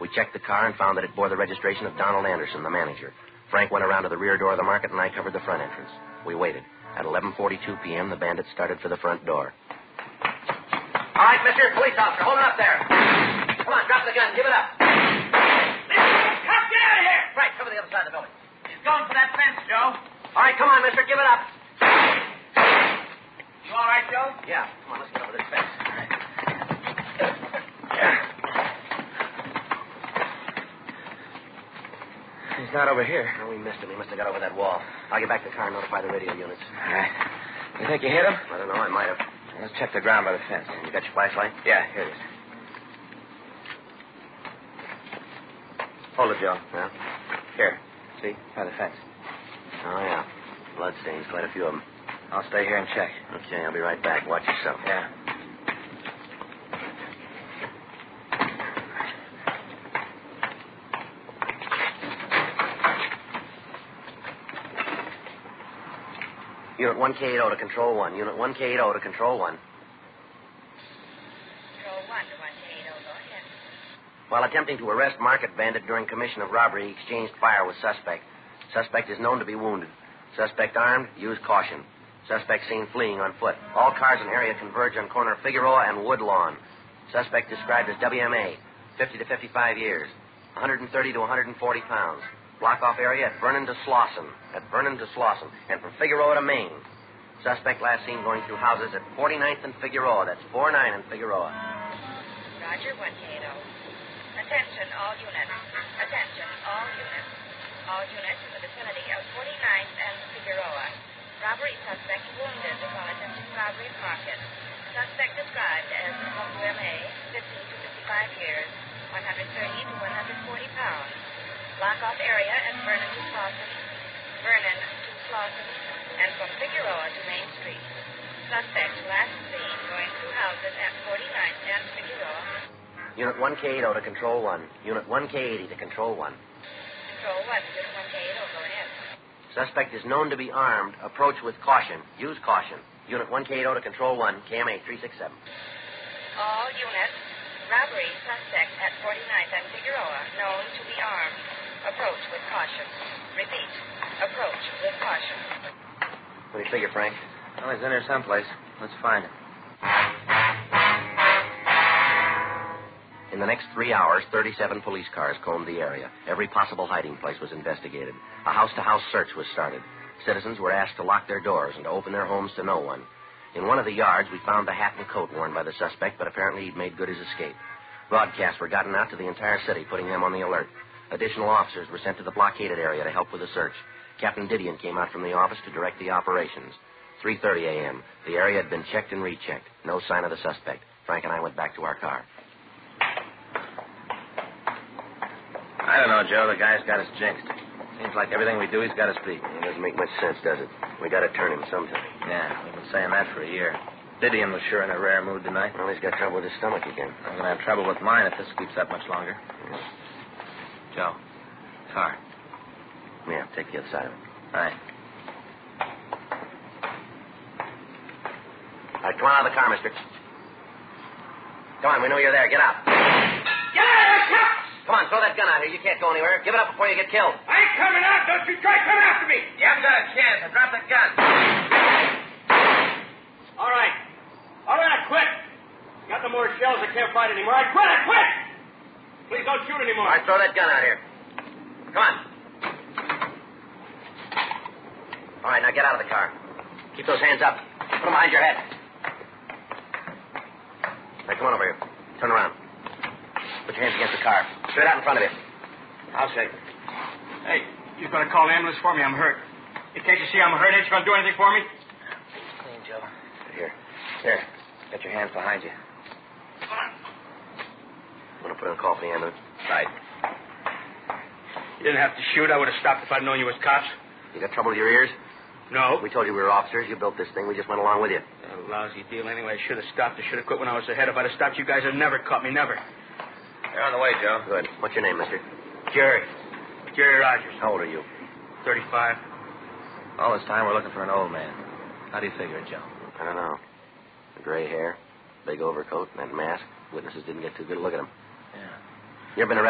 We checked the car and found that it bore the registration of Donald Anderson, the manager. Frank went around to the rear door of the market, and I covered the front entrance. We waited. At 11:42 p.m., the bandits started for the front door. All right, mister, police officer, hold it up there. Come on, drop the gun. Give it up. Cop, get out of here! Right, cover the other side of the building. He's going for that fence, Joe. All right, come on, mister, give it up. You all right, Joe? Yeah, come on, let's get over this fence. He's not over here. Oh, we missed him. He must have got over that wall. I'll get back to the car and notify the radio units. All right. You think you hit him? I don't know. I might have. Let's check the ground by the fence. You got your flashlight? Yeah, here it is. Hold it, Joe. Yeah? Here. See? By the fence. Oh, yeah. Blood stains. Quite a few of them. I'll stay here and check. Okay, I'll be right back. Watch yourself. Yeah. Unit 1K80 to Control 1. Unit 1K80 to Control 1. Control 1 to 1K80. Go ahead. While attempting to arrest market bandit during commission of robbery, he exchanged fire with suspect. Suspect is known to be wounded. Suspect armed. Use caution. Suspect seen fleeing on foot. All cars in area converge on corner Figueroa and Woodlawn. Suspect described as WMA, 50 to 55 years, 130 to 140 pounds. Block-off area at Vernon to Slauson. And from Figueroa to Maine. Suspect last seen going through houses at 49th and Figueroa. That's 49 and Figueroa. Roger, 1K80. Attention, all units. Attention, all units. All units in the vicinity of 49th and Figueroa. Robbery suspect wounded while attempting robbery at market. Suspect described as WMA, 50 to 55 years, 130 to 140 pounds. Block-off area at Vernon to Slauson, and from Figueroa to Main Street. Suspect last seen going through houses at 49th and Figueroa. Unit 1K80 to Control 1. Unit 1K80 to Control 1. Control 1, Unit 1K80, go ahead. Suspect is known to be armed. Approach with caution. Use caution. Unit 1K80 to Control 1, KMA 367. All units. Robbery suspect at 49th and Figueroa, known to be armed. Approach with caution. Repeat. Approach with caution. What do you figure, Frank? Well, he's in here someplace. Let's find him. In the next 3 hours, 37 police cars combed the area. Every possible hiding place was investigated. A house-to-house search was started. Citizens were asked to lock their doors and to open their homes to no one. In one of the yards, we found the hat and coat worn by the suspect, but apparently he'd made good his escape. Broadcasts were gotten out to the entire city, putting them on the alert. Additional officers were sent to the blockaded area to help with the search. Captain Didion came out from the office to direct the operations. 3:30 a.m. The area had been checked and rechecked. No sign of the suspect. Frank and I went back to our car. I don't know, Joe. The guy's got us jinxed. Seems like everything we do, he's got us beat. It doesn't make much sense, does it? We got to turn him sometime. Yeah, we've been saying that for a year. Didion was sure in a rare mood tonight. Well, he's got trouble with his stomach again. I'm going to have trouble with mine if this keeps up much longer. Yeah. Joe, car. Yeah, take the other side of it. All right. All right, come on out of the car, mister. Come on, we know you're there. Get out. Get out of here, cop! Come on, throw that gun out here. You can't go anywhere. Give it up before you get killed. I ain't coming out. Don't you try coming after me. You haven't got a chance. I dropped the gun. All right. I quit. Got no more shells. I can't fight anymore. I quit. Please don't shoot anymore. All right, throw that gun out here. Come on. All right, now get out of the car. Keep those hands up. Put them behind your head. All right, come on over here. Turn around. Put your hands against the car. Straight out in front of you. I'll shake. Hey, you going to call the ambulance for me? I'm hurt. Can't you see I'm hurt? Ain't you going to do anything for me? Clean, Joe. Here. Here. Get your hands behind you. Come on. Want to put in a call for the ambulance? Right. You didn't have to shoot. I would have stopped if I'd known you was cops. You got trouble with your ears? No. We told you we were officers. You built this thing. We just went along with you. A lousy deal anyway. I should have stopped. I should have quit when I was ahead. If I'd have stopped, you guys would never caught me. Never. You're on the way, Joe. Good. What's your name, mister? Jerry Rogers. How old are you? 35. All this time, we're looking for an old man. How do you figure it, Joe? I don't know. Gray hair, big overcoat, and that mask. Witnesses didn't get too good a look at him. Yeah. You ever been arrested?